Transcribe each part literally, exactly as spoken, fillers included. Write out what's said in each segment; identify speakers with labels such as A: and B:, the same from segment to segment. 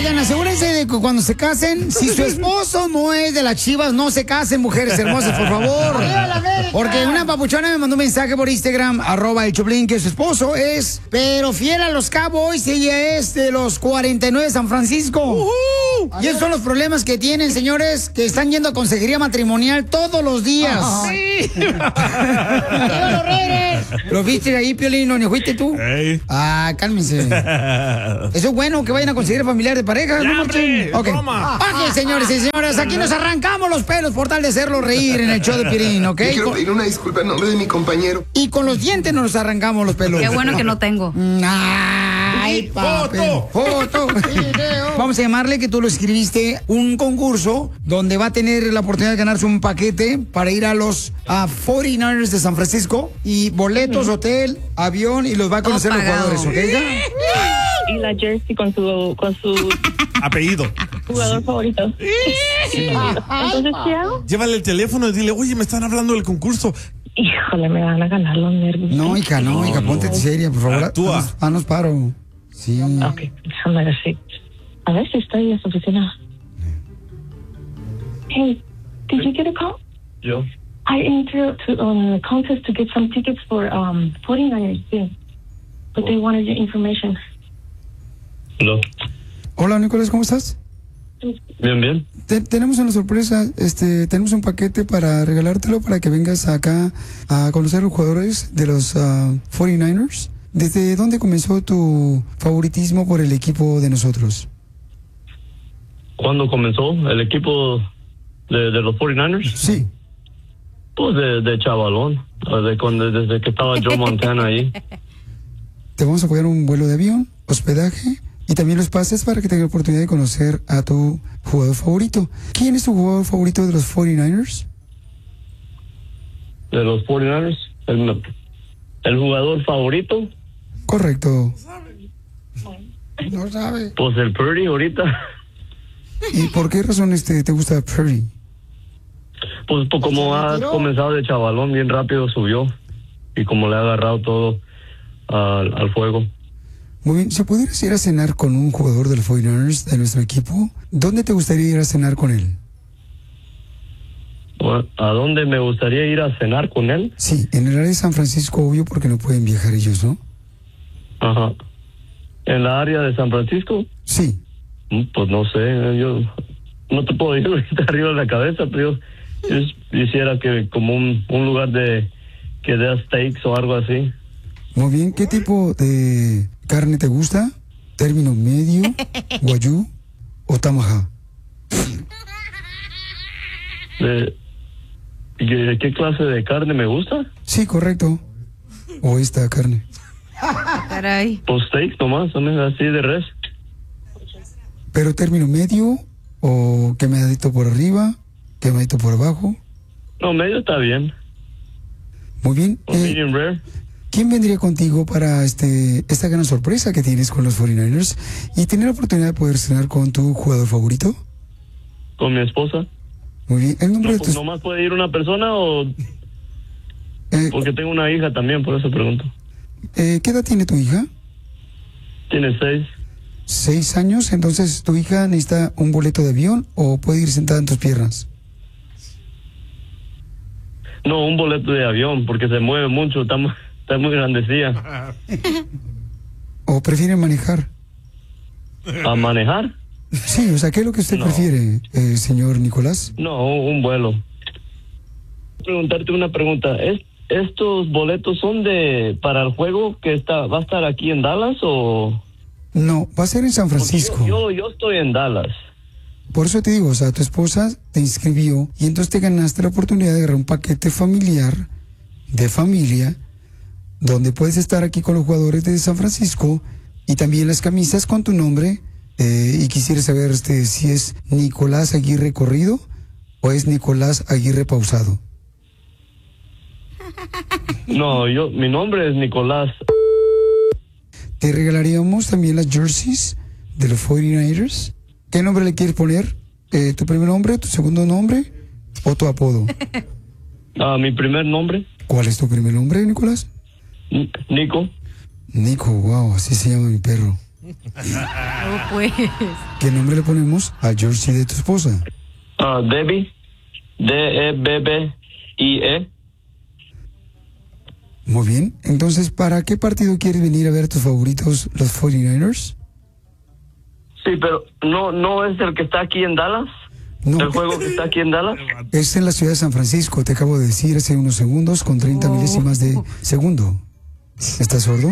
A: Oigan, asegúrense de que cuando se casen, si su esposo no es de las Chivas, no se casen, mujeres hermosas, por favor. Porque una papuchona me mandó un mensaje por Instagram, arroba el Choplin, que su esposo es, pero fiel a los Cowboys, ella es de los cuarenta y nueve de San Francisco. Uh-huh. Y esos son los problemas que tienen, señores, que están yendo a consejería matrimonial todos los días. Uh-huh. Sí. ¿Lo viste ahí, Piolín? ¿No fuiste tú? Hey. Ah, cálmense. Eso es bueno, que vayan a conseguir familiar de pareja.
B: Ya,
A: ¿no,
B: hombre,
A: okay. ok, señores y señoras, aquí nos arrancamos los pelos por tal de hacerlo reír en el show de Piolín, ¿ok?
C: Yo quiero pedir una disculpa en nombre de mi compañero.
A: Y con los dientes nos arrancamos los pelos.
D: Qué bueno que no tengo.
A: Ay, papi. Foto. Foto. Vamos a llamarle, que tú lo escribiste, un concurso donde va a tener la oportunidad de ganarse un paquete para ir a los uh, cuarenta y nueve ers de San Francisco y boletos, hotel, avión, y los va a conocer los jugadores, ¿ok?
E: Y la jersey con su con su
B: apellido,
E: jugador favorito. Sí. Entonces, ¿qué hago?
B: Llévale el teléfono y dile, oye, me están hablando del concurso.
E: Híjole, me van a ganar los nervios.
A: No, hija, no, hija,
B: no,
A: ponte
B: no.
A: seria, por favor.
B: Actúa.
A: Haznos, haznos paro. Sí.
E: Ok, déjame ver si... A ver si está ahí en su oficina. Hey, did you get a call?
F: Yo.
E: I entered to a contest to get some tickets for um forty-niners thing, but they wanted your information.
F: Hello.
A: Hola, Nicolás, ¿cómo estás?
F: Bien, bien.
A: Te, tenemos una sorpresa, este, tenemos un paquete para regalártelo para que vengas acá a conocer a los jugadores de los uh, cuarenta y nueve ers. ¿Desde dónde comenzó tu favoritismo por el equipo de nosotros?
F: ¿Cuándo comenzó el equipo de, de los cuarenta y nueve ers?
A: Sí.
F: Pues de, de chavalón, de cuando, desde que estaba Joe Montana ahí.
A: Te vamos a apoyar un vuelo de avión, hospedaje y también los pases para que tengas la oportunidad de conocer a tu jugador favorito. ¿Quién es tu jugador favorito de los cuarenta y nueve ers?
F: ¿De los cuarenta y nueve ers? El, el jugador favorito.
A: Correcto. No sabe.
F: Pues el Purdy ahorita.
A: ¿Y por qué razón este, te gusta Purdy?
F: Pues, pues como ha comenzado de chavalón, bien rápido subió. Y como le ha agarrado todo al, al fuego.
A: Muy bien, si pudieras ir a cenar con un jugador del cuarenta y nueve ers de nuestro equipo, ¿dónde te gustaría ir a cenar con él?
F: ¿A dónde me gustaría ir a cenar con él?
A: Sí, en el área de San Francisco, obvio, porque no pueden viajar ellos, ¿no?
F: Ajá. ¿En la área de San Francisco?
A: Sí.
F: Pues no sé, yo no te puedo ir ahorita arriba de la cabeza, pero yo, yo quisiera que como un, un lugar de que dé steaks o algo así.
A: Muy bien, ¿qué tipo de carne te gusta? ¿Término medio, guayú o tamaja?
F: ¿De, de qué clase de carne me gusta?
A: Sí, correcto. ¿O esta carne?
D: Caray.
F: Pues steaks nomás, así de res.
A: ¿Pero término medio o quemadito por arriba, quemadito por abajo?
F: No, medio está bien.
A: Muy bien.
F: O medium rare.
A: ¿Quién vendría contigo para este esta gran sorpresa que tienes con los cuarenta y nueve ers y tener la oportunidad de poder cenar con tu jugador favorito?
F: Con mi esposa.
A: Muy bien. ¿El nombre
F: No,
A: de
F: pues
A: tu...
F: ¿nomás puede ir una persona o...?
A: Eh,
F: Porque tengo una hija también, por eso pregunto.
A: eh, ¿Qué edad tiene tu hija?
F: Tiene seis.
A: Seis años. Entonces, ¿tu hija necesita un boleto de avión o puede ir sentada en tus piernas?
F: No, un boleto de avión, porque se mueve mucho, está, mu- está muy grandecilla.
A: ¿O prefiere manejar?
F: ¿A manejar?
A: Sí, o sea, ¿qué es lo que usted
F: No.
A: prefiere, eh, señor Nicolás?
F: No, un vuelo. Preguntarte una pregunta. ¿Es, ¿Estos boletos son de para el juego que está va a estar aquí en Dallas o...?
A: No, va a ser en San Francisco.
F: Yo, yo, yo estoy en Dallas.
A: Por eso te digo, o sea, tu esposa te inscribió y entonces te ganaste la oportunidad de agarrar un paquete familiar, de familia, donde puedes estar aquí con los jugadores de San Francisco y también las camisas con tu nombre. Eh, y quisiera saber este, si es Nicolás Aguirre Corrido o es Nicolás Aguirre Pausado.
F: No, yo, mi nombre es Nicolás.
A: Te regalaríamos también las jerseys de los cuarenta y nueve ers. ¿Qué nombre le quieres poner? Eh, ¿Tu primer nombre, tu segundo nombre o tu apodo?
F: Ah, mi primer nombre.
A: ¿Cuál es tu primer nombre, Nicolás?
F: N- Nico.
A: Nico, wow, así se llama mi perro.
D: Oh, pues.
A: ¿Qué nombre le ponemos al jersey de tu esposa?
F: Ah, Debbie. D E B B I E.
A: Muy bien. Entonces, ¿para qué partido quieres venir a ver a tus favoritos, los cuarenta y nueve ers?
F: Sí, pero no, no es el que está aquí en Dallas.
A: No.
F: El juego que está aquí en Dallas.
A: Es en la ciudad de San Francisco, te acabo de decir hace unos segundos con treinta milésimas de segundo. ¿Estás sordo?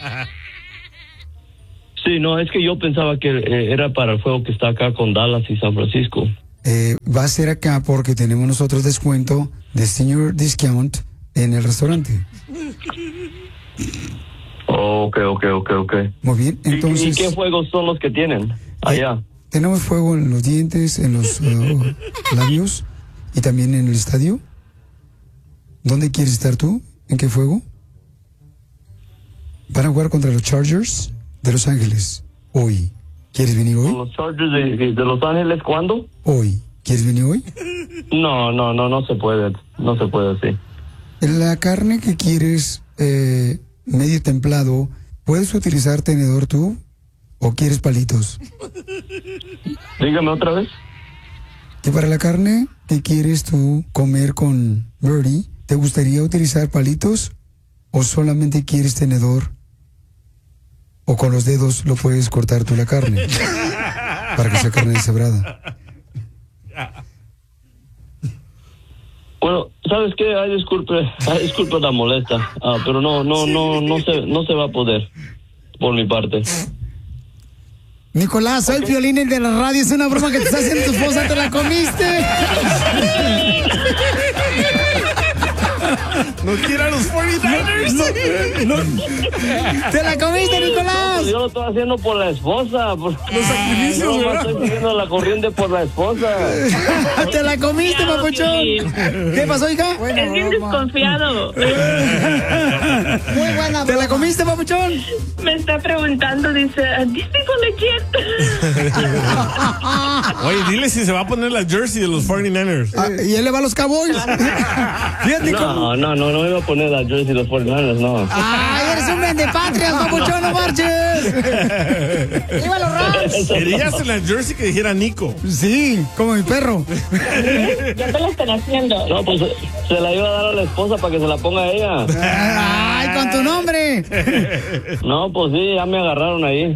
F: Sí, no, es que yo pensaba que eh, era para el juego que está acá con Dallas y San Francisco.
A: Eh, va a ser acá porque tenemos nosotros descuento de senior discount en el restaurante.
F: Ok, ok, ok, ok.
A: Muy bien, entonces...
F: ¿Y, y qué juegos son los que tienen allá?
A: Eh, tenemos fuego en los dientes, en los uh, labios y también en el estadio. ¿Dónde quieres estar tú? ¿En qué fuego? Van a jugar contra los Chargers de Los Ángeles hoy. ¿Quieres venir hoy?
F: ¿Los Chargers de, de Los Ángeles cuándo?
A: Hoy. ¿Quieres venir hoy?
F: No, no, no, no se puede. No se puede así.
A: La carne que quieres eh, medio templado, ¿puedes utilizar tenedor tú o quieres palitos?
F: Dígame otra vez.
A: Que para la carne que quieres tú comer con Birdie, ¿te gustaría utilizar palitos o solamente quieres tenedor? O con los dedos lo puedes cortar tú la carne para que sea carne deshebrada.
F: Bueno, ¿sabes qué? Ay, disculpe, ay, disculpe la molesta, ah, pero no, no, no, no se, no se va a poder, por mi parte.
A: Nicolás, soy el Piolín, el de la radio. Es una broma que te está haciendo tu esposa. ¿Te la comiste?
B: ¿No quiere a los cuarenta y nueve ers?
A: No, no, no. ¿Te la comiste, Nicolás?
F: Yo lo estoy haciendo por la esposa. Por...
B: Los sacrificios,
F: no,
B: ¿verdad?
F: estoy siguiendo la corriente por la esposa.
A: ¿Te la comiste, papuchón? ¿Qué pasó, hija?
E: Es bien desconfiado.
A: Muy buena. ¿Te la comiste, papuchón?
E: Me está preguntando, dice, ¿these people legit?
B: Oye, dile si se va a poner la jersey de los cuarenta y nueve ers.
A: Ah, y él le va a los Cowboys. Fíjate cómo.
F: No, no, no, no me iba a poner la jersey de los cuarenta y nueve, no.
A: ¡Ay, eres un vendepatrias, papuchón, no marches! ¡Viva los Rams!
B: Querías en la jersey que dijera Nico.
A: Sí, como mi perro.
E: Ya te lo están haciendo.
F: No, pues se la iba a dar a la esposa para que se la ponga a ella.
A: ¡Ay, con tu nombre!
F: No, pues sí, ya me agarraron ahí.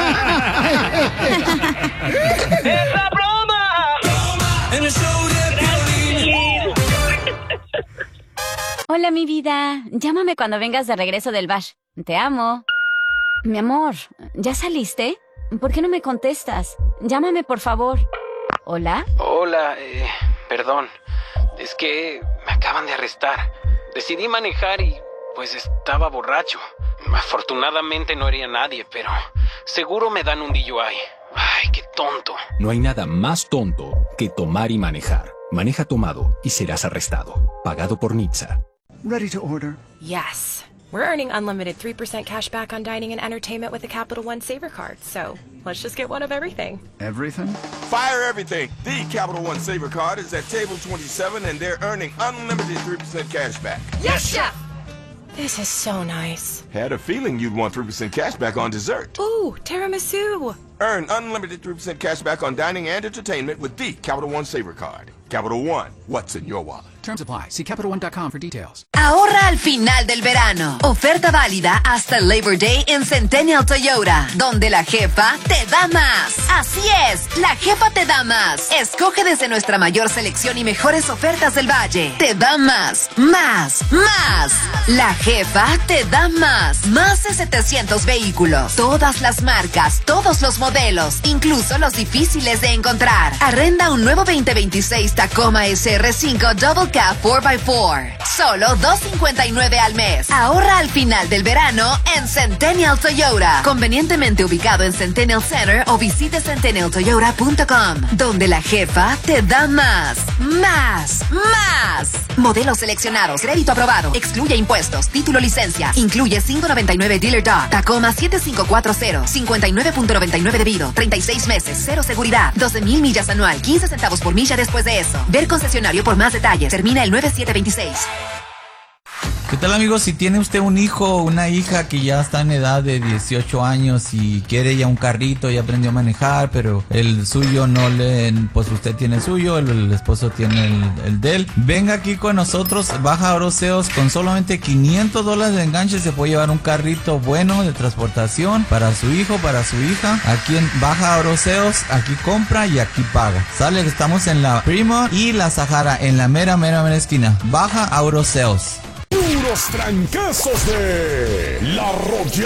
G: ¡Esa broma! En el show de Piolín.
H: Hola, mi vida. Llámame cuando vengas de regreso del bash. Te amo. Mi amor, ¿ya saliste? ¿Por qué no me contestas? Llámame, por favor. ¿Hola?
I: Hola, eh, perdón. Es que me acaban de arrestar. Decidí manejar y, pues, estaba borracho. Afortunadamente no hería a nadie, pero seguro me dan un D U I. Ay, qué tonto.
J: No hay nada más tonto que tomar y manejar. Maneja tomado y serás arrestado. Pagado por N H T S A.
K: Ready to order?
L: Yes. We're earning unlimited three percent cash back on dining and entertainment with the Capital One Saver Card. So, let's just get one of everything.
K: Everything?
M: Fire everything. The Capital One Saver Card is at table twenty-seven and they're earning unlimited three percent cash back.
L: Yes, Chef! This is so nice.
M: Had a feeling you'd want three percent cash back on dessert.
L: Ooh, tiramisu.
M: Earn unlimited three percent cash back on dining and entertainment with the Capital One Saver Card. Capital One, what's in your wallet?
K: Terms apply. See Capital One dot com for details.
N: Ahorra al final del verano. Oferta válida hasta el Labor Day en Centennial Toyota, donde la jefa te da más. Así es, la jefa te da más. Escoge desde nuestra mayor selección y mejores ofertas del Valle. Te da más, más, más. La jefa te da más. Más de setecientos vehículos. Todas las marcas, todos los modelos, incluso los difíciles de encontrar. Arrenda un nuevo veinte veintiséis Tacoma S R cinco Double Cab cuatro por cuatro. Solo dos cincuenta y nueve al mes. Ahorra al final del verano en Centennial Toyota. Convenientemente ubicado en Centennial Center o visite centennial toyota punto com, donde la jefa te da más, más, más. Modelos seleccionados, crédito aprobado, excluye impuestos, título, licencia, incluye cinco noventa y nueve Dealer Dog, Tacoma siete cinco cuatro cero, cincuenta y nueve punto noventa y nueve debido, treinta y seis meses, cero seguridad, doce mil millas anual, quince centavos por milla después de eso. Ver concesionario por más detalles. Termina el nueve siete veintiséis.
O: ¿Qué tal, amigos? Si tiene usted un hijo o una hija que ya está en edad de dieciocho años y quiere ya un carrito, ya aprendió a manejar, pero el suyo no le... Pues usted tiene el suyo, el, el esposo tiene el, el de él. Venga aquí con nosotros, baja Oroseos, con solamente quinientos dólares de enganche se puede llevar un carrito bueno de transportación para su hijo, para su hija. Aquí en Baja Oroseos, aquí compra y aquí paga. Sale, estamos en la Prima y la Sahara, en la mera, mera, mera esquina. Baja Oroseos.
P: Puros trancazos de La Arrolladora.